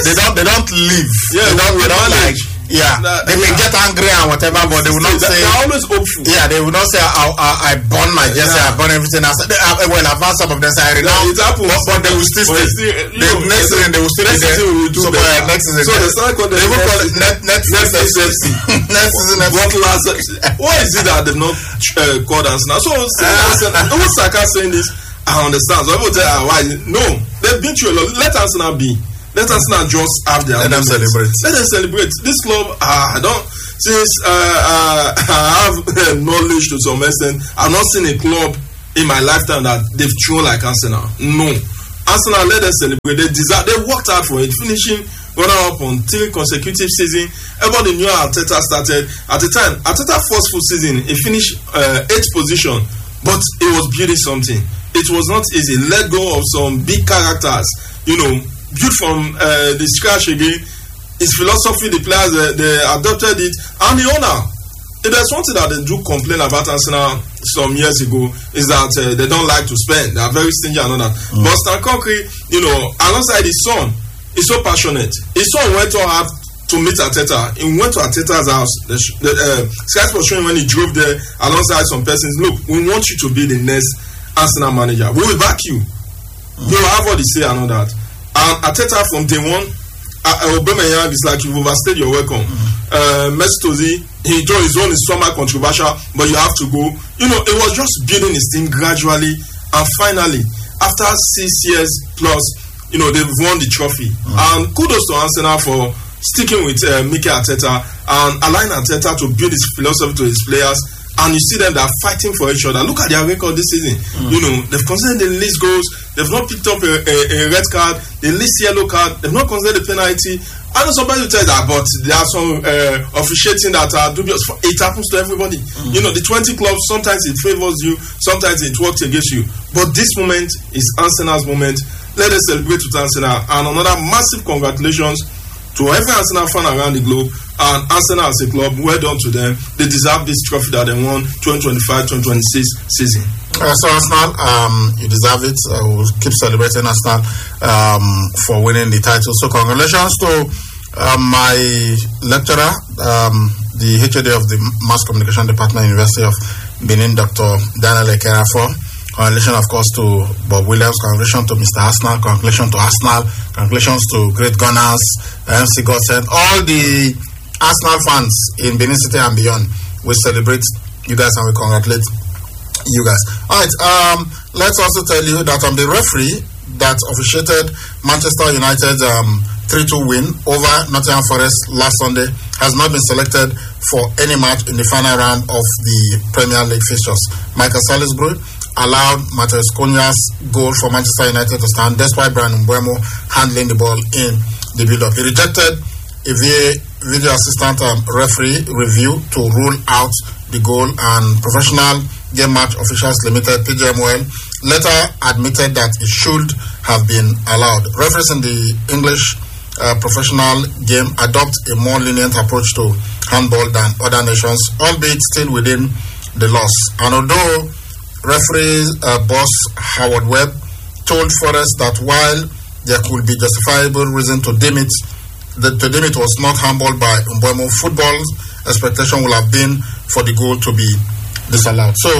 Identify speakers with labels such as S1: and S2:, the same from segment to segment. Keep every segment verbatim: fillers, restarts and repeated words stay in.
S1: They don't. They don't leave.
S2: Yeah,
S1: they don't. They don't like. Yeah,
S2: That,
S1: they may
S2: yeah.
S1: get angry and whatever, but they will not say.
S2: They're always hopeful.
S1: Yeah, they will not say, I, I, I burn my jersey,
S2: Yeah.
S1: I burn everything. I said, uh, well, I've had some of them say, I
S2: Yeah,
S1: renounce,
S2: it happens.
S1: but, but they will still
S2: But
S1: stay.
S2: still, you
S1: They,
S2: know,
S1: next season, they will still be
S2: next
S1: there.
S2: season we will do
S1: So,
S2: better.
S1: uh, next season,
S2: So they start calling
S1: they
S2: them
S1: will call it
S2: next-
S1: net, net,
S2: next
S1: net,
S2: season.
S1: next season, next
S2: What last? Why is it that they've not uh, called us now? So, who Saka saying this? I understand. So I will tell her why. No, they've been through a lot. Let us not be. Let us not just have their.
S1: Let them
S2: moments.
S1: celebrate.
S2: Let them celebrate. This club, uh, I don't. Since uh, uh, I have uh, knowledge to some extent, I've not seen a club in my lifetime that they've thrown like Arsenal. No, Arsenal, let them celebrate. They deserve. They worked hard for it, finishing runner up on three consecutive seasons. Everybody knew how Arteta started. At the time, Arteta first full season, he finished uh, eighth position, but it was building something. It was not easy. Let go of some big characters, you know, built from uh, the scratch again. His philosophy, the players, uh, they adopted it, and the owner. If there's something that they do complain about Arsenal some years ago, is that uh, they don't like to spend. They are very stingy and all that. Mm. But Stan Kroenke, you know, alongside his son, he's so passionate. His son went to have to meet Arteta. He went to Arteta's house. The, the uh, Sky Sports showing when he drove there alongside some persons. Look, we want you to be the next Arsenal manager. We will back you. Mm. You have what they say and all that. And Arteta from day one, uh, Aubameyang is like, you've overstayed your welcome. Mm. Uh, Mesut Ozil, he joined his own, is somehow controversial, but you have to go. You know, it was just building his team gradually, and finally, after six years plus, you know, they've won the trophy. Mm. And kudos to Arsenal for sticking with uh, Mikel Arteta and allowing Arteta to build his philosophy to his players. And you see them that are fighting for each other. Look at their record this season. Mm. You know, they've considered the least goals. They've not picked up a, a, a red card, the least yellow card. They've not considered the penalty. I know somebody will tell that, but there are some uh, officiating that are dubious. It happens to everybody. Mm. You know, the twenty clubs, sometimes it favors you, sometimes it works against you. But this moment is Arsenal's moment. Let us celebrate with Arsenal. And another massive congratulations to every Arsenal fan around the globe. And Arsenal as a club, well done to them. They deserve this trophy that they won twenty twenty-five twenty twenty-six season.
S1: Uh, so Arsenal, um, you deserve it. I will keep celebrating Arsenal um, for winning the title. So congratulations to um, my lecturer, um, the H O D of the Mass Communication Department, University of Benin, Doctor Daniel Ekerafo. Congratulations, of course, to Bob Williams. Congratulations to Mister Arsenal. Congratulations to Arsenal. Congratulations to Great Gunners, M C Godsend, all the Arsenal fans in Benin City and beyond. We celebrate you guys and we congratulate you guys. All right, um, let's also tell you that um, the referee that officiated Manchester United's um, three two win over Nottingham Forest last Sunday has not been selected for any match in the final round of the Premier League fixtures. Michael Salisbury allowed Matheus Cunha's goal for Manchester United to stand despite Brian Mbeumo handling the ball in the build-up. He rejected a video assistant um, referee review to rule out the goal, and Professional Game Match Officials Limited (P G M O L) later admitted that it should have been allowed. Referees in the English uh, professional game adopt a more lenient approach to handball than other nations, albeit still within the laws. And although referee uh, boss Howard Webb told Forest that while there could be justifiable reason to deem it that to deem it was not handballed by Mbeumo, football's expectation will have been for the goal to be disallowed. So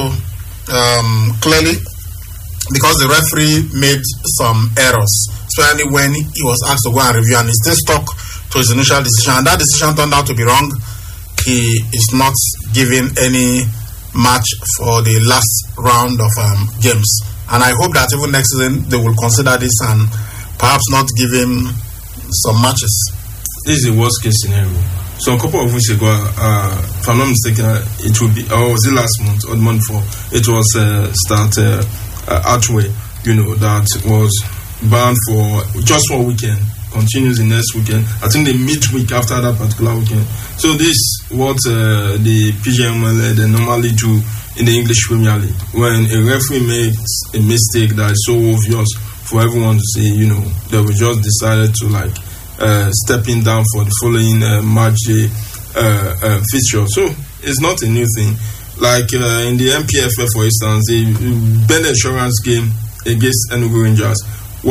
S1: um, clearly, because the referee made some errors, especially when he was asked to go and review, and he still stuck to his initial decision, and that decision turned out to be wrong, he is not given any match for the last round of um, games. And I hope that even next season they will consider this and perhaps not give him some matches.
S2: This is the worst case scenario. So a couple of weeks ago, uh, if I'm not mistaken, uh, it will be, or was it last month or the month before, it was uh, start uh, uh, Archway, you know, that was banned for just for a weekend, continues the next weekend. I think the midweek after that particular weekend. So this what uh, the P G M O L they normally do in the English Premier League. When a referee makes a mistake that is so obvious for everyone to see, you know, they will just decided to like uh, stepping down for the following uh, match day uh, uh, fixture. So it's not a new thing. Like uh, in the M P F L, for instance, the Ben Insurance game against Enugu Rangers, what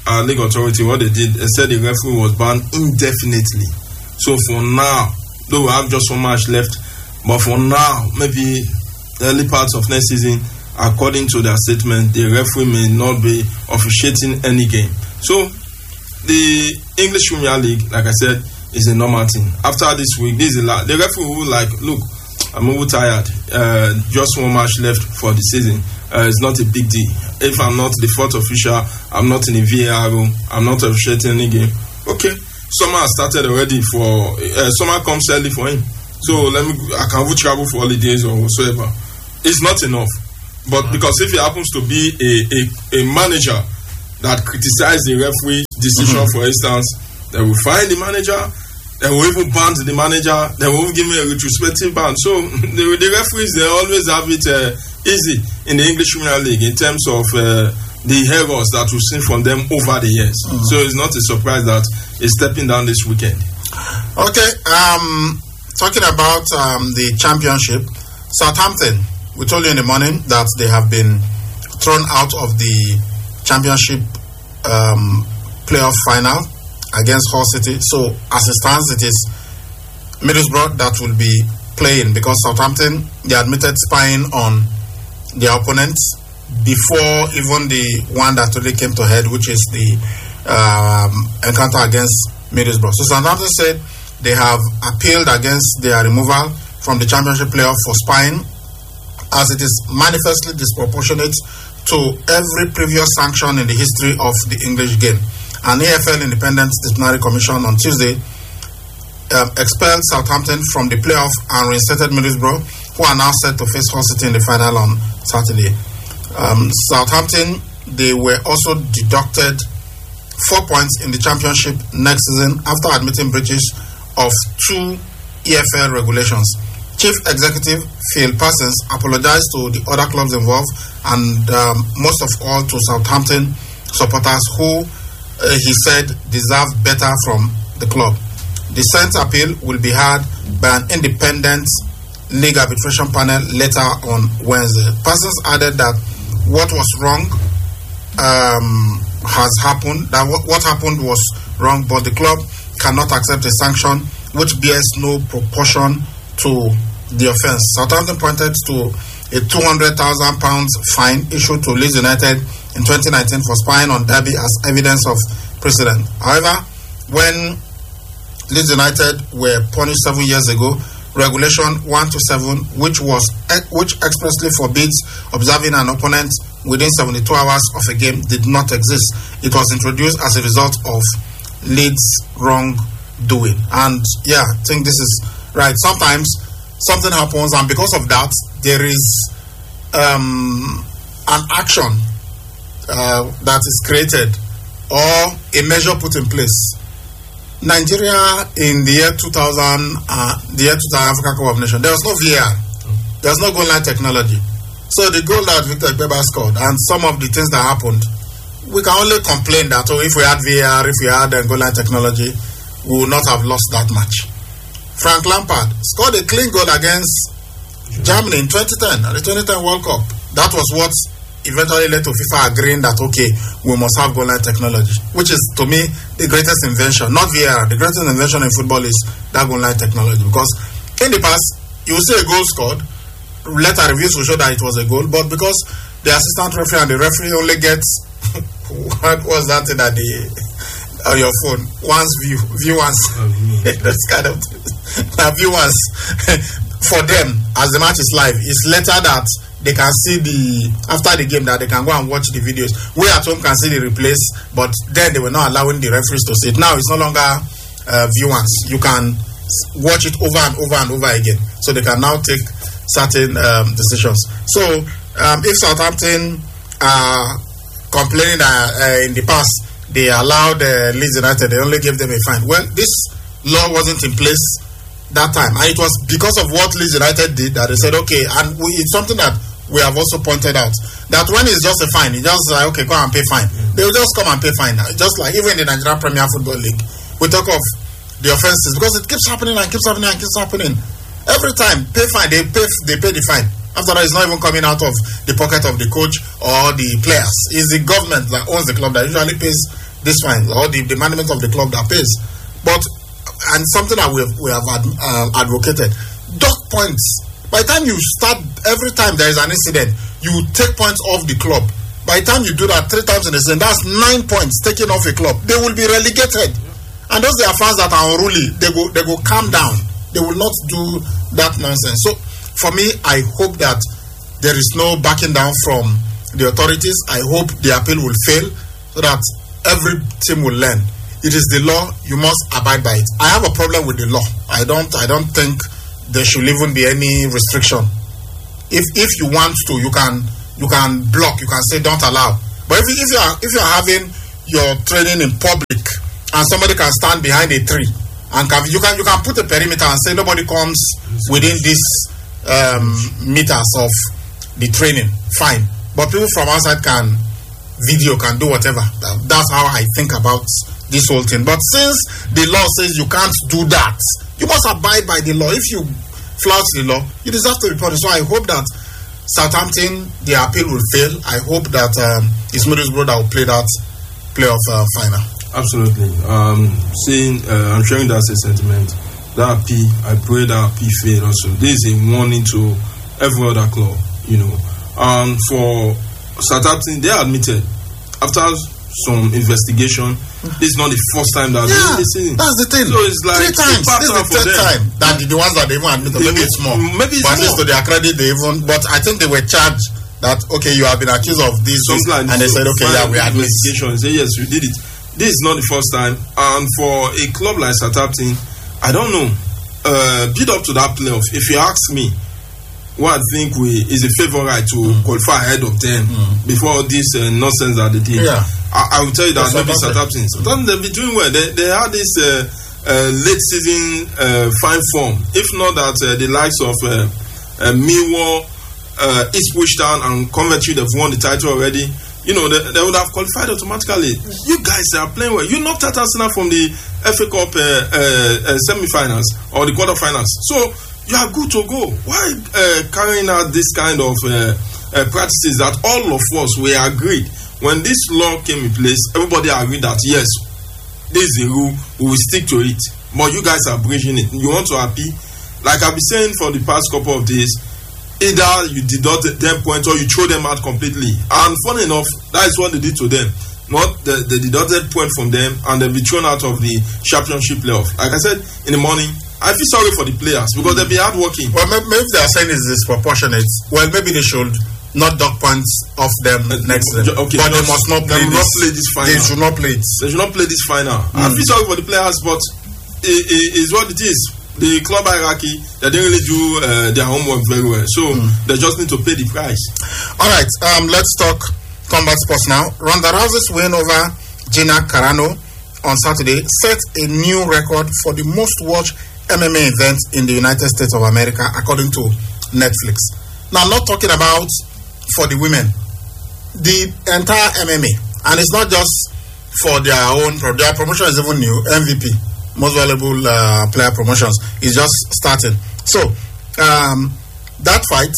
S2: uh, league authority, what they did, they said the referee was banned indefinitely. So for now, though we have just one match left, but for now, maybe early parts of next season, according to their statement, the referee may not be officiating any game. So the English Premier League, like I said, is a normal thing. After this week, this is a lot. The referee will like, look, I'm over tired. Uh, just one match left for the season. Uh, it's not a big deal. If I'm not the fourth official, I'm not in a V A R room, I'm not officiating any game. Okay, summer has started already for uh, summer comes early for him. So let me, I can travel for holidays or whatsoever. It's not enough. But because if it happens to be a, a, a manager that criticizes the referee decision, mm-hmm. for instance, they will fine the manager. They will even ban the manager. They will give me a retrospective ban. So the, the referees, they always have it uh, easy in the English Premier League in terms of uh, the errors that we've seen from them over the years. Mm-hmm. So it's not a surprise that he's stepping down this weekend.
S1: Okay, um, talking about um, the championship, Southampton, we told you in the morning that they have been thrown out of the championship um, playoff final against Hull City. So as it stands, it is Middlesbrough that will be playing, because Southampton, they admitted spying on their opponents before even the one that really came to head, which is the um, encounter against Middlesbrough. So Southampton said they have appealed against their removal from the championship playoff for spying, as it is manifestly disproportionate to every previous sanction in the history of the English game. An A F L Independent Disciplinary Commission on Tuesday uh, expelled Southampton from the playoff and reinstated Middlesbrough, who are now set to face Hull City in the final on Saturday. Um, Southampton, they were also deducted four points in the championship next season after admitting breaches of two E F L regulations. Chief Executive Phil Parsons apologized to the other clubs involved and um, most of all to Southampton supporters who Uh, he said deserve better from the club. The Saints appeal will be heard by an independent league arbitration panel later on Wednesday. Parsons added that what was wrong um, has happened, that w- what happened was wrong, but the club cannot accept a sanction which bears no proportion to the offence. Southampton pointed to a two hundred thousand pounds fine issued to Leeds United in twenty nineteen for spying on Derby as evidence of precedent. However, when Leeds United were punished seven years ago, Regulation one twenty-seven, which was which expressly forbids observing an opponent within seventy-two hours of a game, did not exist. It was introduced as a result of Leeds' wrongdoing. And yeah, I think this is right. Sometimes something happens, and because of that, there is um, an action uh, that is created or a measure put in place. Nigeria in the year two thousand, uh, the year two thousand Africa Cup of Nations, there was no V A R, there was no goal line technology. So the goal that Victor Gbeba scored and some of the things that happened, we can only complain that oh, if we had V A R, if we had uh, goal line technology, we would not have lost that match. Frank Lampard scored a clean goal against Germany in twenty ten at the twenty ten World Cup. That was what eventually led to FIFA agreeing that okay, we must have goal line technology, which is to me the greatest invention, not V A R. The greatest invention in football is that goal line technology, because in the past you will see a goal scored, later reviews will show that it was a goal, but because the assistant referee and the referee only gets what was that thing that the on your phone once view view once that's kind of now view once for them as the match is live. It's later that they can see the after the game that they can go and watch the videos. We at home can see the replays, but then they were not allowing the referees to see it. Now it's no longer uh, view once. You can watch it over and over and over again, so they can now take certain um, decisions. So um, if Southampton are complaining that uh, in the past they allowed uh, Leeds United, they only gave them a fine. Well, this law wasn't in place that time, and it was because of what Leeds United did that they said okay. And we, it's something that we have also pointed out, that when it's just a fine, it's just like okay, come and pay fine. Mm-hmm. They will just come and pay fine. Just like even in the Nigerian Premier Football League, we talk of the offences because it keeps happening and keeps happening and keeps happening. Every time, pay fine, they pay they pay the fine. After that, it's not even coming out of the pocket of the coach or the players. It's the government that owns the club that usually pays this fine, or the, the management of the club that pays. But, and something that we have, we have ad, uh, advocated, dock points. By the time you start, every time there is an incident, you take points off the club. By the time you do that three times in a season, that's nine points taken off a club. They will be relegated. And those are fans that are unruly, they go, they go calm down. They will not do that nonsense. So, for me, I hope that there is no backing down from the authorities. I hope the appeal will fail so that every team will learn. It is the law, you must abide by it. I have a problem with the law. I don't I don't think there should even be any restriction. If if you want to, you can you can block, you can say don't allow. But if you, if you are if you are having your training in public and somebody can stand behind a tree and can, you can you can put a perimeter and say nobody comes within this um, meters of the training, fine. But people from outside can video, can do whatever. That's how I think about this whole thing. But since the law says you can't do that, you must abide by the law. If you flout the law, you deserve to be punished. So I hope that Southampton, the appeal will fail. I hope that um, it's Middlesbrough that will play that playoff uh, final.
S2: Absolutely. Um, seeing, uh, I'm sharing that sentiment. That appeal, I pray that appeal fail also. This is a warning to every other club, you know. And for Southampton, they admitted after some investigation, this is not the first time that
S1: yeah,
S2: they're listening.
S1: That's the thing.
S2: So it's like
S1: three times. This is the third time that the, the ones that they even admitted. Maybe it's more.
S2: Maybe it's
S1: but
S2: more. But
S1: at least to their credit, they even. But I think they were charged that okay, you have been accused of this, this
S2: like
S1: and they said okay, yeah, we admit.
S2: Investigation. Say yes, we did it. This is not the first time. And for a club like Southampton, I don't know. Uh, build up to that playoff. If you ask me, what I think we is a favorite to mm. qualify ahead of them mm. before this uh, nonsense that they did.
S1: Yeah.
S2: I, I will tell you that maybe
S1: Southampton.
S2: Southampton, they'll be doing well. They, they had this uh, uh, late season uh, fine form. If not that, uh, the likes of uh, uh, Millwall, uh, Ipswich Town, and Coventry, they've won the title already. You know, they, they would have qualified automatically. You guys are playing well. You knocked out Arsenal from the F A Cup uh, uh, uh, semi-finals or the quarter-finals. So you are good to go. Why uh, carrying out this kind of uh, uh, practices that all of us we agreed when this law came in place? Everybody agreed that yes, this is a rule. We will stick to it. But you guys are breaching it. You want to appeal? Like I've been saying for the past couple of days, either you deduct them points or you throw them out completely. And funny enough, that is what they did to them. Not the, the deducted point from them and they'll be thrown out of the championship playoff. Like I said in the morning, I feel sorry for the players because they'll be hardworking.
S1: Well, maybe, maybe they are saying it's disproportionate. Well, maybe they should not dock points off them uh, next season. Okay, but they must not play,
S2: they
S1: this.
S2: Not play this final.
S1: They should not play it.
S2: They should not play this final. Mm. I feel sorry for the players, but it, it is what it is. The club hierarchy, they didn't really do uh, their homework very well. So mm. they just need to pay the price.
S1: All right, um, let's talk combat sports now. Ronda Rousey's win over Gina Carano on Saturday set a new record for the most watched M M A event in the United States of America, according to Netflix. Now, I'm not talking about for the women, the entire M M A, and it's not just for their own. Their promotion is even new. M V P, most valuable uh, player promotions, is just starting. So, um, that fight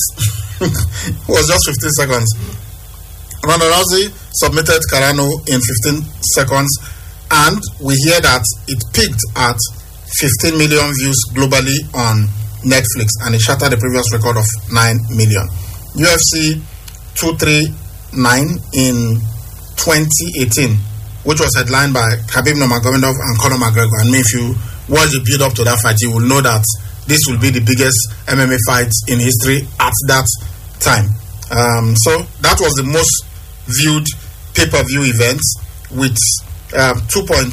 S1: was just fifteen seconds. Ronda Rousey submitted Carano in fifteen seconds, and we hear that it peaked at fifteen million views globally on Netflix, and it shattered the previous record of nine million. U F C two thirty-nine in twenty eighteen, which was headlined by Khabib Nurmagomedov and Conor McGregor. And if you watch the build up to that fight, you will know that this will be the biggest M M A fight in history at that time. Um, so that was the most viewed pay-per-view event with uh, two point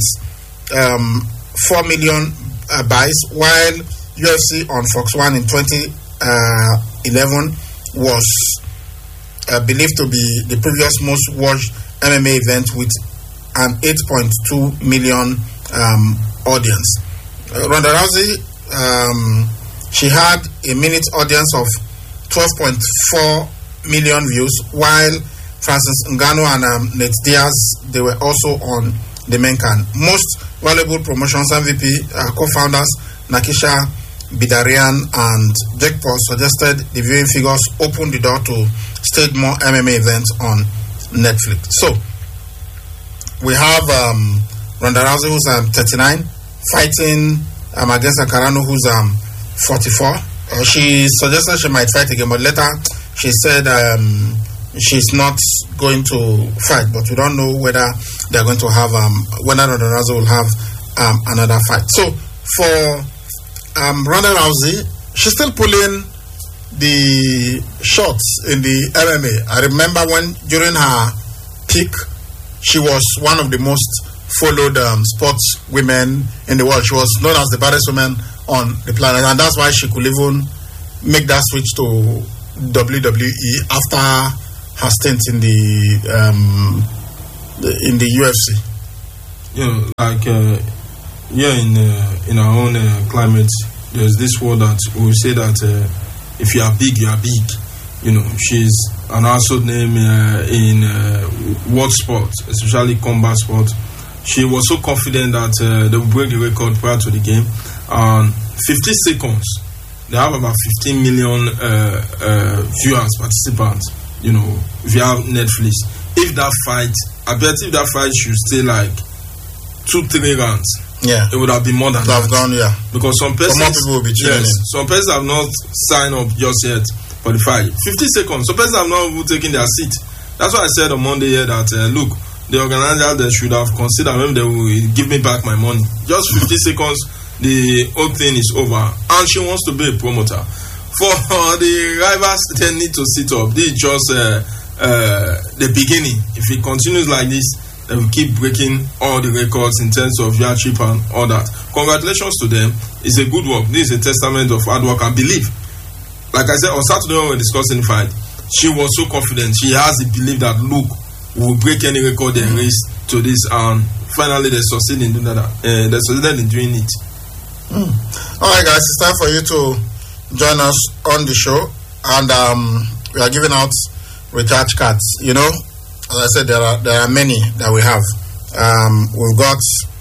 S1: four million uh, buys, while U F C on Fox one in twenty eleven was uh, believed to be the previous most watched M M A event with an eight point two million um, audience. Uh, Ronda Rousey, um, she had a minute audience of twelve point four million views, while Francis Ngannou and um, Nate Diaz, they were also on the main card. Most valuable promotions M V P uh, co-founders Nakisha Bidarian and Jake Paul suggested the viewing figures opened the door to stage more M M A events on Netflix. So, we have um, Ronda Rousey, who's um, thirty-nine, fighting um, against Akarano, who's um, forty-four. Uh, she suggested she might fight again, but later she said um, she's not going to fight. But we don't know whether they're going to have um, whether Ronda Rousey will have um, another fight. So for um, Ronda Rousey, she's still pulling the shots in the M M A. I remember when during her peak, she was one of the most followed um, sports women in the world. She was known as the baddest woman on the planet, and that's why she could even make that switch to W W E after her stint in the, um, the in the U F C.
S2: Yeah, like uh, yeah, in uh, in our own uh, climate, there's this word that we say that uh, if you are big, you are big. You know, she's an household name uh, in uh, world sport, especially combat sport. She was so confident that uh, they would break the record prior to the game. And fifty seconds, they have about fifteen million uh, uh, viewers, participants. You know, if you have Netflix, if that fight, I bet if that fight should stay like two, three rounds,
S1: yeah,
S2: it would have been more than that.
S1: Have gone, yeah.
S2: Because some persons,
S1: more people will be tuning
S2: yes,
S1: in.
S2: some persons have not signed up just yet for the fight. fifty seconds, some persons have not even taken their seat. That's why I said on Monday here that uh, look, the organizer they should have considered maybe they will give me back my money. Just fifty seconds, the whole thing is over, and she wants to be a promoter. For uh, the rivals, they need to sit up. This is just uh, uh, the beginning. If it continues like this, they will keep breaking all the records in terms of viewership and all that. Congratulations to them. It's a good work. This is a testament of hard work and belief. Like I said, on Saturday when we were discussing the fight, she was so confident. She has the belief that, look, we'll break any record they raise to this, and finally they succeeded in doing that. Uh, they succeeded in doing it.
S1: Mm. All right, guys, it's time for you to join us on the show, and um, we are giving out recharge cards. You know, as I said, there are there are many that we have. Um, we've got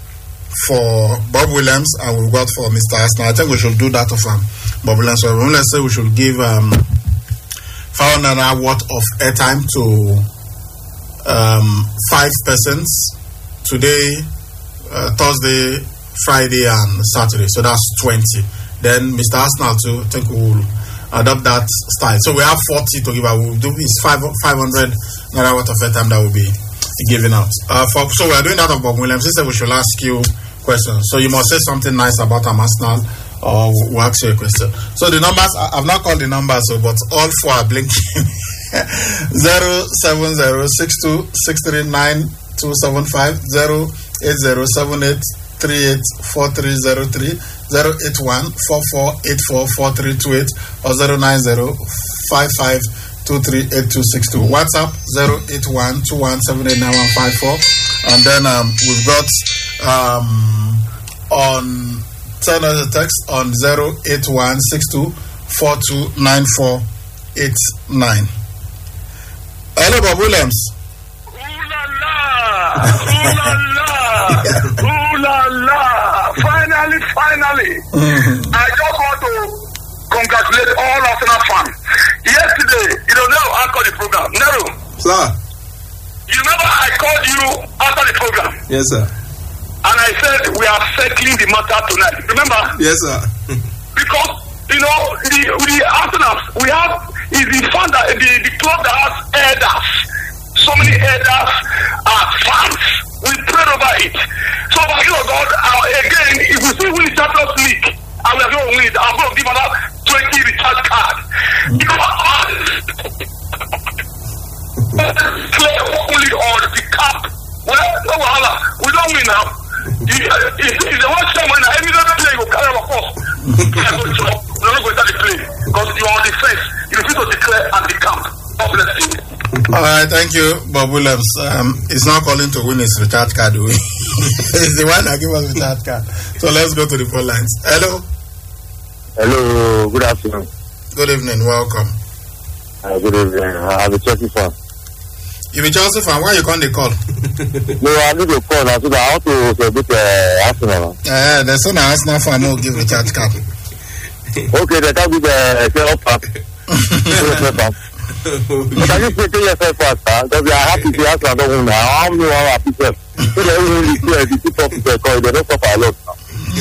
S1: for Bob Williams and we've got for Mister Arsenal. I think we should do that of um, Bob Williams. So let's say we should give um, five hundred worth of airtime to um, five persons today, uh, Thursday, Friday, and Saturday. So that's twenty. Then Mister Arsenal too, I think we'll adopt that style. So we have forty to give out. We'll do is five five hundred naira worth of airtime that will be given out. Uh, for, so we are doing that of Bob Williams. He said we should ask you questions. So you must say something nice about our Arsenal, or we'll ask you a question. So the numbers, I've not called the numbers, so but all four are blinking. Zero seven zero six two six three nine two seven five zero eight zero seven eight three eight four three zero three zero eight one four four eight four four three two eight or zero nine zero five five two three eight two six two. WhatsApp zero eight one two one seven eight nine one five four, and then um, we've got um, on send us a text on zero eight one six two four two nine four eight nine. Hello, Bob Williams.
S3: Ooh la la! Ooh la la! Ooh la la! Finally, finally! Mm-hmm. I just want to congratulate all Arsenal fans. Yesterday, you know, Nero anchored the program. Nero.
S2: Sir.
S3: You remember I called you after the program?
S2: Yes, sir.
S3: And I said we are settling the matter tonight. Remember?
S2: Yes, sir.
S3: Because, you know, the, the Arsenal, we have, is the fund that, the, the club that has elders. So many elders are fans. We prayed over it. So, by you know, God, uh, again, if we still win the Champions League, and we are going to win it, I'm going to give another twenty recharge card. You know, play only on the cup. Well, no wahala. We don't win now. If the one time when every other player will carry our force, we're not going to start the play because you are on the fence. You refuse to declare at the camp. God bless you.
S1: All right, thank you, Bob Williams. Um, he's not calling to win his recharge card. He's the one that gave us recharge card. So let's go to the phone lines. Hello.
S4: Hello. Good afternoon.
S1: Good evening. Welcome.
S4: Uh, good evening. I'm a Chelsea fan.
S1: You're a Chelsea fan. Why you can't they call?
S4: No, I need to call. I said I want to celebrate uh, Arsenal.
S1: Yeah, uh, there's an Arsenal fan who give recharge card.
S4: Okay, they can give the uh, offer. But I just say yourself first, sir, because we are happy to ask another one now. How many are happy to? So they only see if you talk to the call, they don't suffer a lot now.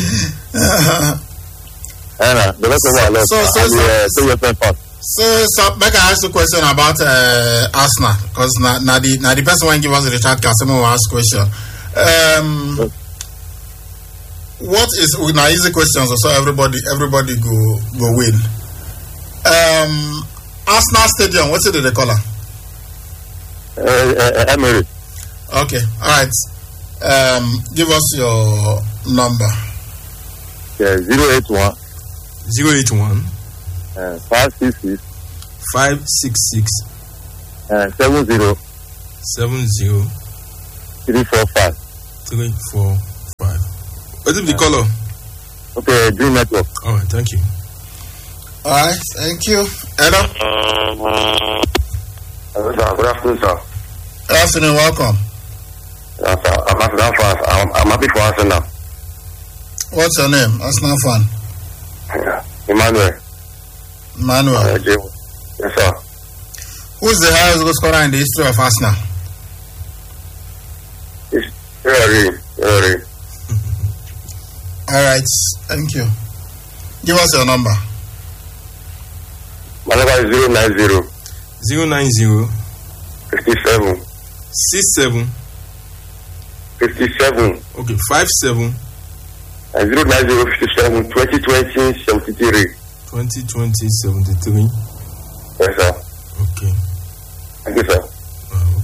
S4: Uh, they don't suffer a lot.
S1: So, so, so,
S4: uh, say yourself first.
S1: So, so, make I ask you a question about uh, Arsenal, because now, now the now the person when give us the chat, can someone will ask question. Um,
S4: Yes.
S1: what is now easy questions, so everybody everybody go go win. Um, Arsenal Stadium, what's it they call it?
S4: Uh, uh, Emirates.
S1: Okay, all right. Um, give us your number.
S4: Yeah, zero eight one.
S2: zero eight one
S4: Uh, five six six.
S2: five six six
S4: Uh, seven zero
S2: seven zero
S4: three four five.
S2: three four five. What is the color?
S4: Okay, Dream Network.
S2: All right, thank you.
S1: All right, thank you. Hello.
S4: Hello, sir. Good afternoon, sir.
S1: Good afternoon. Welcome.
S4: Yes, sir. I'm Arsenal fan. I'm, I'm happy for Arsenal.
S1: What's your name? Arsenal fan.
S4: Yeah. Emmanuel.
S1: Manuel.
S4: Uh, Jim. Yes, sir.
S1: Who's the highest goal scorer in the history of Arsenal?
S4: It's very, very.
S1: All right, thank you. Give us your number.
S4: My number is zero nine zero
S2: zero nine zero
S4: fifty seven
S2: six seven
S4: fifty seven
S2: okay five seven
S4: and zero nine zero fifty seven twenty twenty seventy three.
S2: twenty twenty seventy three.
S4: Yes, sir.
S2: Okay.
S4: Thank you, sir.
S2: Uh,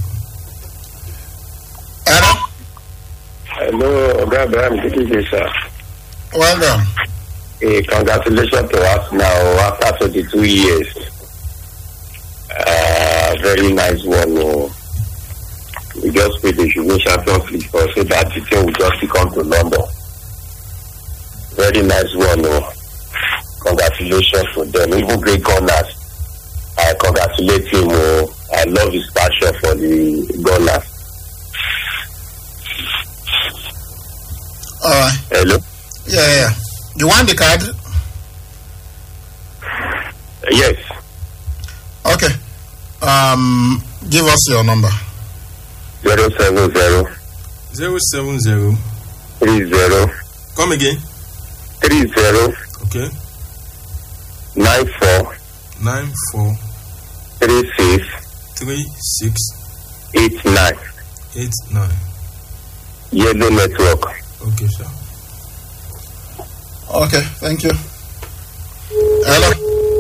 S1: Hello.
S4: Hello, Abraham. This is sir.
S1: Well done.
S4: Hey, congratulations to us now after twenty-two years. Uh, very nice one. Oh. We just played the Juve Champions League for so that the team will just come to London. Very nice one. Oh. Congratulations to them. Even great gunners. I congratulate him. Oh. I love his passion for the gunners.
S1: All right.
S4: Hello?
S1: Yeah, yeah, yeah. You want the card?
S4: Uh, yes.
S1: Okay. Um, give us your number.
S4: Zero seven zero
S2: zero seven zero.
S4: three zero
S2: Come again.
S4: three zero
S2: Okay.
S4: nine four
S2: Nine four
S4: three six
S2: three six
S4: eight nine.
S2: eight nine.
S4: Yellow Network.
S2: Okay, sir.
S1: Okay, thank you. Hello.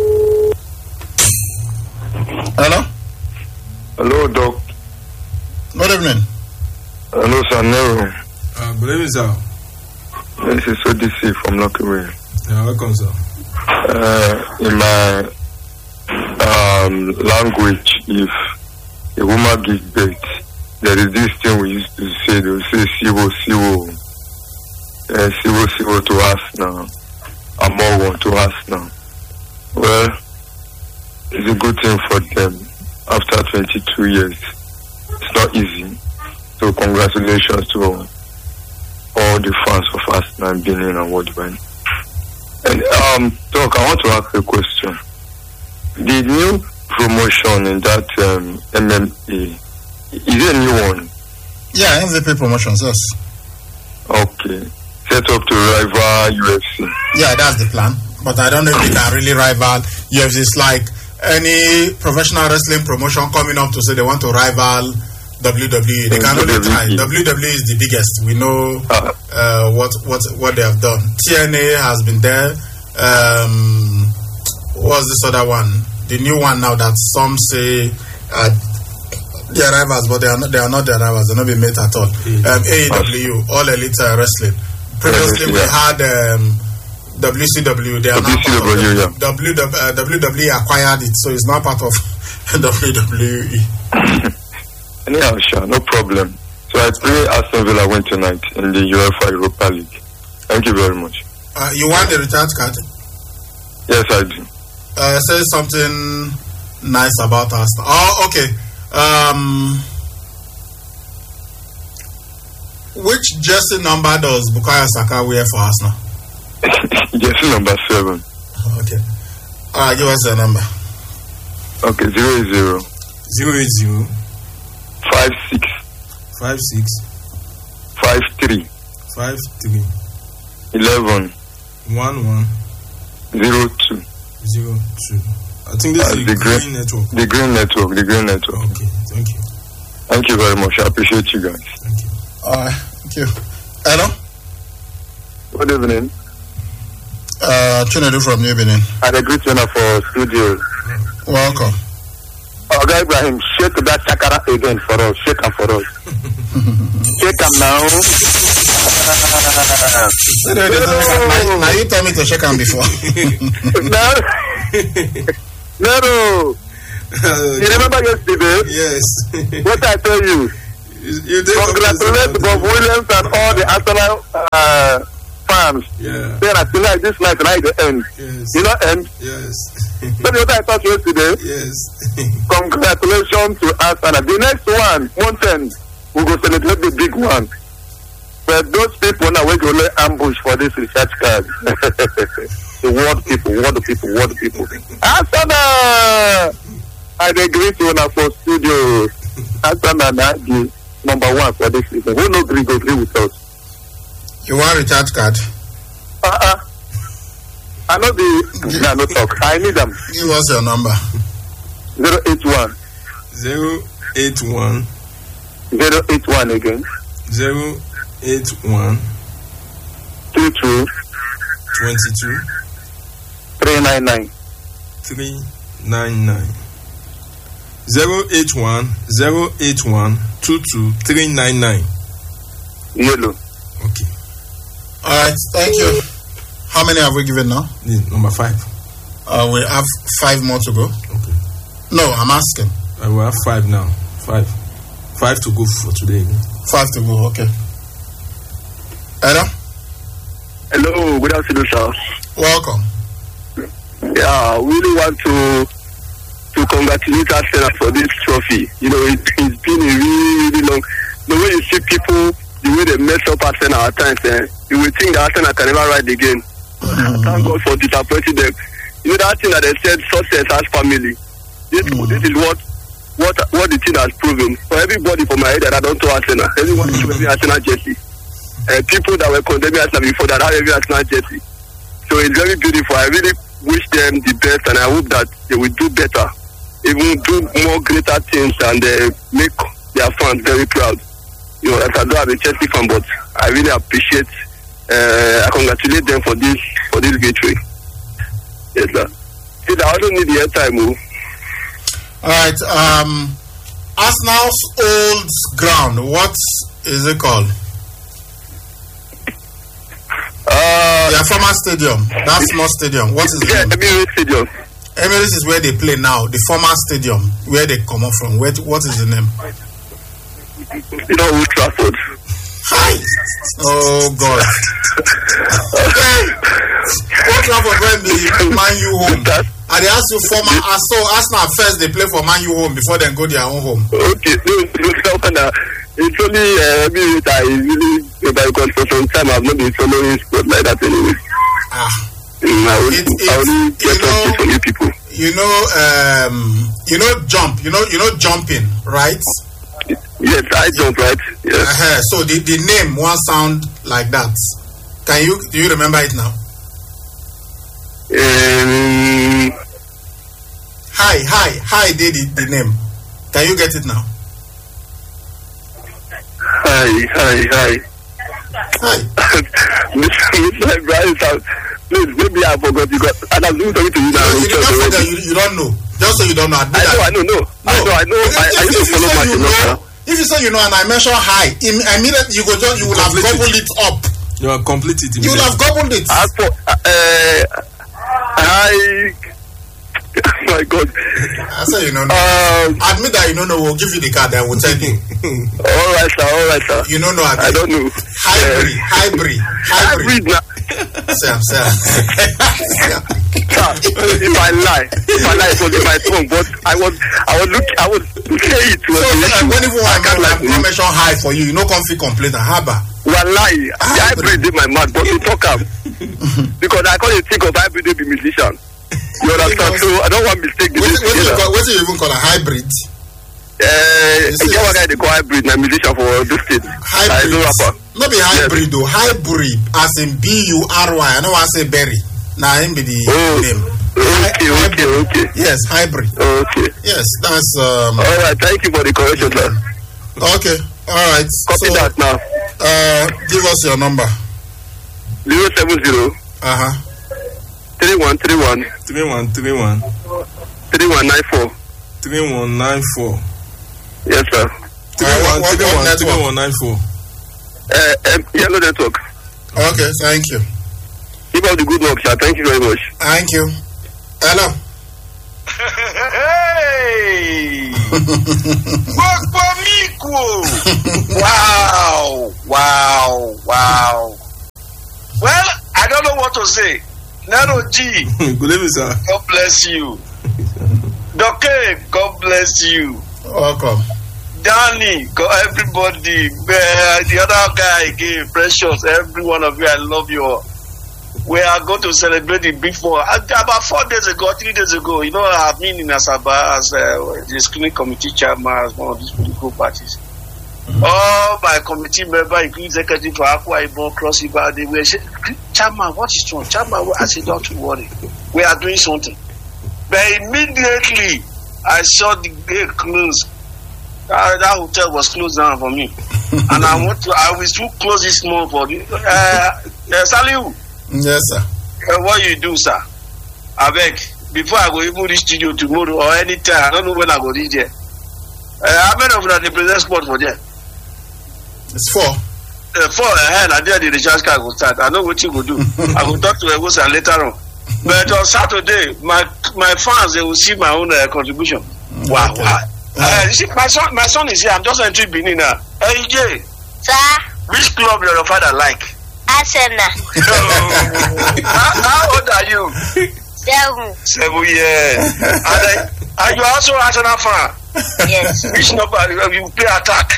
S1: Hello.
S4: Hello, Doc.
S1: Good evening.
S4: Hello, sir. Nero.
S2: Uh, good evening, sir.
S4: This is O D C from Lockaway.
S2: Yeah, welcome, sir.
S4: Uh, in my um, language, if a woman gives birth, there is this thing we used to say. They will say "siwo siwo," uh, "siwo siwo" to us now. "Amowo" to us now. Well, it's a good thing for them. After twenty-two years, it's not easy. So congratulations to all the fans of Arsenal, Benin and worldwide. And um, Doc, I want to ask a question. The new promotion in that um, M M A, is it a new one?
S1: Yeah, M V P promotions, yes.
S4: Okay. Set up to rival U F C.
S1: Yeah, that's the plan. But I don't know if they can really rival U F C. It's like any professional wrestling promotion coming up to say they want to rival W W E. They can only try. W W E is the biggest. We know
S4: Uh,
S1: uh, what what what they have done. T N A has been there. Um, what's this other one? The new one now that some say uh, they are rivals, but they are not. They are not their rivals. They're not being met at all. Um, A E W, All Elite uh, Wrestling. Previously we had um, W C W. They are now
S4: W C W,
S1: part of
S4: yeah.
S1: W, uh, W W E acquired it, so it's not part of W W E.
S4: anyhow, sure, no problem. So I pray Aston Villa win tonight in the UEFA Europa League. Thank you very much.
S1: Uh, you want the recharge card?
S4: Yes, I do.
S1: Uh, say something nice about us. Oh, okay. Um, which jersey number does Bukayo Saka wear for Arsenal?
S4: Jersey number seven.
S1: Okay. All right, give us your number.
S4: Okay, zero zero.
S2: Zero eight zero.
S4: Five six.
S2: Five six.
S4: Five three.
S2: Five three.
S4: Eleven.
S2: One one.
S4: Zero two.
S2: Zero two. I think this uh, is the green, green network.
S4: The green network. The green network.
S2: Okay, thank you.
S4: Thank you very much. I appreciate you guys.
S2: Thank you.
S1: All right, thank you. Hello.
S4: Good evening.
S1: Uh, Chinedu from New Benin.
S4: And a great honor for studio.
S1: Welcome.
S4: Oh, guy Ibrahim, shake that chakra again for us. Shake him for us. Shake him now.
S1: no, now you tell me to shake him before.
S4: no. No. Uh, you remember yesterday?
S2: Yes.
S4: What I tell you?
S2: You, you did
S4: congratulate Bob Williams and all the Arsenal uh, fans.
S2: Yeah.
S4: Then I feel like this night right the end.
S2: Yes.
S4: You know end?
S2: Yes.
S4: That's what I thought yesterday.
S2: Yes.
S4: Congratulations to Arsenal. The next one, Mountain, we go celebrate the big one. But those people now we go lay ambush for this research card. The world people, world people, world people. Arsenal! I agree to one for studio. Arsenal and number one for this season. Who no agree, go agree with us.
S1: You want a recharge card?
S4: Uh-uh. I know the... No, no talk. I need them.
S1: Give us your number.
S4: zero eight one.
S2: zero eight one.
S4: zero eight one again.
S2: zero eight one.
S4: two two.
S2: twenty-two.
S4: three nine nine.
S2: three nine nine. zero eight one. zero eight one. two two. three nine nine.
S4: Yellow.
S2: Okay.
S1: All right, thank you. How many have we given now?
S2: Yeah, number five.
S1: Uh, we have five more to go.
S2: Okay.
S1: No, I'm asking.
S2: I will have five now. Five. Five to go for today.
S1: Five to go, okay. Hello?
S4: Hello, good afternoon, sir.
S1: Welcome.
S4: Yeah, I really want to to congratulate Arsenal for this trophy. You know, it, it's been a really, really long... The way you see people, the way they mess up Arsenal at times, eh, you will think that Arsenal can never ride again. Mm-hmm. Thank God for disappointing them. You know that thing that they said, success as family. This, mm-hmm. this is what what what the team has proven. For everybody from my head that I don't know Arsenal, everyone is wearing Arsenal jersey. Uh, people that were condemning Arsenal before that have every Arsenal jersey. So it's very beautiful. I really wish them the best, and I hope that they will do better, even do more greater things, and uh, make their fans very proud. You know, as I don't have a Chelsea fan, but I really appreciate. Uh, I congratulate them for this for this victory. Yes, sir. See, I also need the airtime. Oh.
S1: All right. Um, Arsenal's old ground. What is it called?
S4: Uh,
S1: Their former stadium. That small stadium. What is it?
S4: Yeah, Emirates Stadium.
S1: Emirates is where they play now. The former stadium, where they come up from. Where? What is the name?
S4: You know, Old Trafford.
S1: Hi. Oh God. Okay. Old Trafford when the Man U home. And they ask you former. I saw Arsenal first. They play for Man U home before they go their own home.
S4: Okay. No, no, no, it's only uh, Emirates I really because for some time I've not been following sport like that anyway. Ah. Mm, I only,
S1: it, it,
S4: I only
S1: you know,
S4: for new people.
S1: You know, um, you know, jump. You know, you know, jumping, right?
S4: Yes, I jump, right? Yes.
S1: Uh-huh. So the, the name won't sound like that. Can you do you remember it now?
S4: Um,
S1: hi, hi, hi. Did the, the name? Can you get it now?
S4: Hi, hi, hi.
S1: Hi.
S4: Mister Ibrahim, please, maybe I forgot you got. And I'm doing something to you now.
S1: No, you, you, don't forget, you, you don't know. Just so you don't know. I
S4: know, I know, no. I know, I know. I, I used to follow my know.
S1: If you say you know and I mention hi, immediately you go just you will have gobbled it up.
S2: You will complete it.
S1: You will have gobbled it.
S4: As for uh, I, oh my God.
S1: I say you know. No.
S4: Um,
S1: Admit that you don't know. We'll give you the card and we'll tell you.
S4: All right, sir. All right, sir.
S1: You don't know.
S4: I don't know.
S1: Hybrid, hybrid, hybrid. Sam, Sam.
S4: If I lie, if I lie, it was in my phone. But I was, I was look, I was say it.
S1: So uh, when even I can't like mention high for you, you know, can't feel complaint. Haba.
S4: Well, lie. The hybrid did my mouth, but you talk up because I can't think of hybrid be musician. You understand? So I don't want mistake.
S1: What do you call? What do you even call a hybrid?
S4: Uh, you know what guy they call hybrid? Na musician for this kid.
S1: Hybrid. No be hybrid though. Hybrid as in B U R Y. I know I say berry. Now him be the
S4: oh,
S1: name.
S4: Okay,
S1: Hy-
S4: okay, okay.
S1: Yes, hybrid.
S4: Okay.
S1: Yes, that's um.
S4: All right. Thank you for the correction, sir.
S1: Okay. All right.
S4: Copy
S1: so,
S4: that now.
S1: Uh, give us your number.
S4: Zero seven zero.
S1: Uh huh.
S4: Three one three one.
S2: Three one three one.
S4: Three one nine four.
S2: Three one nine four.
S4: Yes, sir.
S2: Three
S1: Uh,
S2: one
S1: what-
S2: three
S1: what
S2: one
S1: network?
S2: three one nine four.
S4: Uh, um, yellow network.
S1: Okay. Thank you.
S4: Keep up the good work, sir. Thank you very much.
S1: Thank you. Hello.
S3: Hey! Gbogbo Wow! Wow! Wow! Well, I don't know what to say. Nero G,
S2: Good evening, sir.
S3: God bless you. Doke, God bless you.
S1: Welcome.
S3: Danny, God, everybody, uh, the other guy again, Precious, every one of you, I love you all. We are going to celebrate the big four. Uh, About four days ago, three days ago, you know, I've been in Asaba as uh, the screening committee chairman as one of these political parties. Mm-hmm. All my committee members, including Secretary for Akwa Ibom, Cross River, they were saying, Chairman, what is wrong? Chairman, I said, don't worry. We are doing something. But immediately, I saw the gate close. Uh, that hotel was closed down for me. And I want to, I will still close this month for you. Uh, uh, Saliu.
S1: Yes, sir.
S3: Uh, what you do, sir? I beg, before I go even reach studio tomorrow or anytime, I don't know when I go reach there. Uh, how many of them the present spot for there?
S1: It's four.
S3: Uh, four ahead, and then the recharge card will start. I know what you will do. I will talk to Ewosa later on. But on Saturday, my my fans, they will see my own uh, contribution. Wow,
S1: Okay.
S3: wow. Uh, you see, my son, my son is here. I'm just entering Benin now. Hey, Jay,
S5: Sir,
S3: which club does your father like?
S5: Arsenal.
S3: how, how old are you?
S5: Seven.
S3: Seven years. and, uh, and you are also Arsenal fan.
S5: Yes.
S3: Which number you play attack?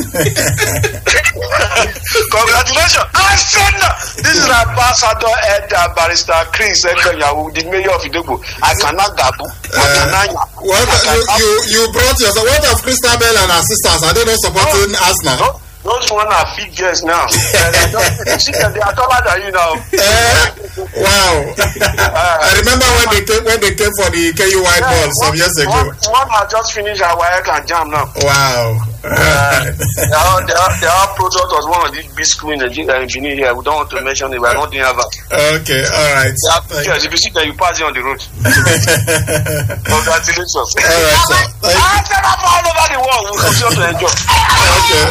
S3: Congratulations, Arsenal. This is Ambassador Edda Barrister Chris Edoyawu, the mayor of Idogbo. I cannot gabu. I cannot.
S1: Uh, what you, you you brought yourself? What of Christabel and her sisters? Are they not supporting
S3: No.
S1: Arsenal?
S3: No, those one are big girls now. You see them, they are taller than you now.
S1: Eh, wow! I remember when they came when they came for the K U Y ball some years ago.
S3: One, one has just finished our work and jam now.
S1: Wow!
S3: Uh, they are they are they are product of one of these big schools in Nigeria in Benin here. We don't want to mention it, but I don't think ever.
S1: Okay, all right.
S3: They are big girls. If you see them, you pass it on the road. Congratulations.
S1: All right, sir. Thank you.
S3: I said that all over the world. We continue to enjoy.
S1: Okay.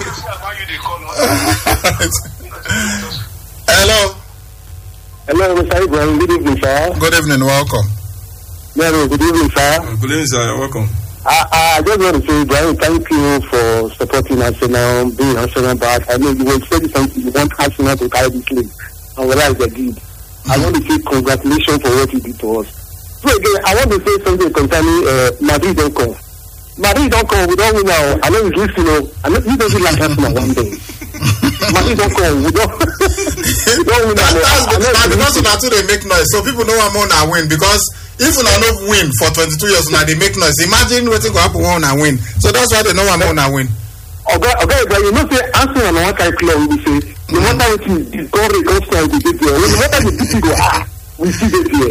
S1: Hello.
S4: Hello, Mister Ibrahim. Good evening, sir.
S1: Good evening. Welcome.
S4: Hello, good evening, sir.
S2: Good evening, sir. You're welcome.
S4: I, I just want to say, Ibrahim, thank you for supporting Arsenal, being Arsenal back. I know you were saying something, you want Arsenal to carry this league, and what I did. Mm-hmm. I want to say congratulations for what you did to us. So again, I want to say something concerning uh, Madrid don't come. Madrid don't come, we don't win now. I know it's listening, you know, I know you don't like Arsenal one day. Madrid don't come, we don't, we don't win now.
S1: That, that's because, because una too they make noise, so people know I'm on a win. Because if una no win for twenty-two years, now they make noise. Imagine what go happen when una win. So that's why they know I'm on a win.
S4: Okay, okay, but you know, say Arsenal on one kind of club, we say no matter what you discover, go start to get there. No matter the people go, ah, we see this here.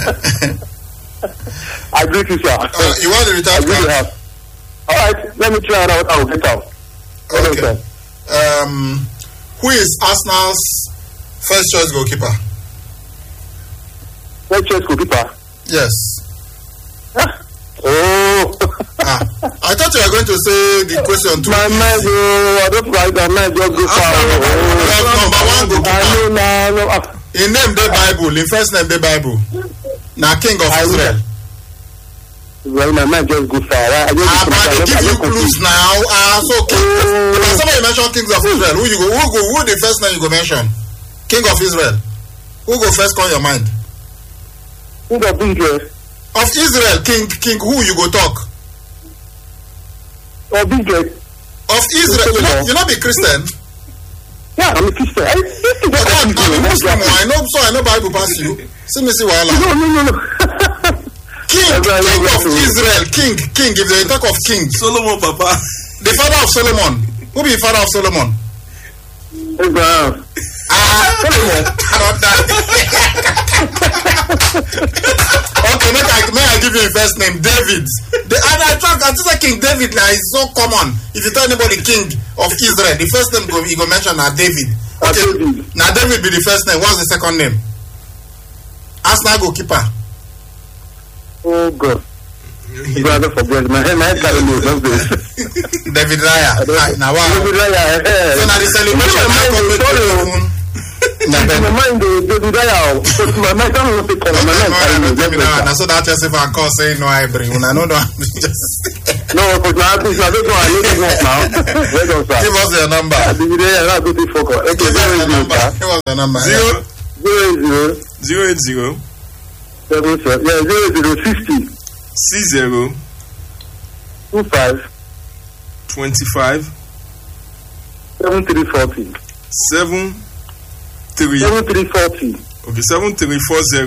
S4: I agree with you, sir.
S1: Uh, you want the return card?
S4: All right, let me try it out. I'll get out.
S1: Okay. Um, who is Arsenal's first choice goalkeeper?
S4: First choice goalkeeper?
S1: Yes.
S4: Oh.
S1: ah, I thought you were going to say the question too.
S4: My mind, oh, I don't like that. My just go far.
S1: Number one goalkeeper.
S4: I know, I know.
S1: In name the Bible, in first name the Bible. Now King of
S4: I
S1: Israel.
S4: Well, my mind just go far. I just
S1: Ah, but I give you clues now. Ah, so King. If somebody mention Kings of Israel, who you go? Who go? Who the first name you go mention? King of Israel. Who go first? Call your mind.
S4: Who the Israel?
S1: Of Israel, King, King. Who you go talk?
S4: Of Israel.
S1: Of Israel. You know, you know, be Christian.
S6: Yeah, I'm a Christian. I, this is
S1: But
S6: what
S1: I'm
S6: I'm doing.
S1: a Muslim. I know, so I know Bible pass you. See me see
S6: No,
S1: wahala.
S6: no, no, no.
S1: King,
S6: That's why I
S1: king
S6: love
S1: of
S6: to-
S1: Israel, king, king. If they talk of king,
S2: Solomon Papa.
S1: the father of Solomon. Who be the father of Solomon?
S6: Abraham.
S1: Ah, Solomon. Not that. Okay, make I may I give you a first name, David. The and I talk. I think King David now is so common. If you tell anybody King of Israel, the first name go you go mention now David. Okay,
S6: David.
S1: now David be the first name. What's the second name? Arsenal goalkeeper.
S6: Oh God. Brother for bread. My head, my head carry me. Don't do it.
S1: David Raya. Ah, now wow.
S6: David Raya. eh,
S1: So now the celebration
S6: my
S1: now come
S6: mind,
S1: with
S6: sorry.
S1: Na
S6: My
S1: Ben.
S6: mind, David Raya. Because my mind don't want to call. My mind carry me. Don't do it.
S1: Na so that Chelsea fan call say no I bring. Una no no. Just
S6: No, because now this now this one I need this one now. Wait on, sir.
S1: give us your number.
S6: David Raya. Now go to focus. Okay,
S1: Give us
S6: zero
S1: your
S6: zero
S1: number.
S6: sir.
S1: Give us your number.
S2: Zero
S6: Zero zero
S2: zero eight zero
S6: seven seven. Yeah, zero zero fifty
S2: six zero
S6: two five
S2: twenty five
S6: seven three forty
S2: seven three
S6: seven three forty.
S2: okay seven three four zero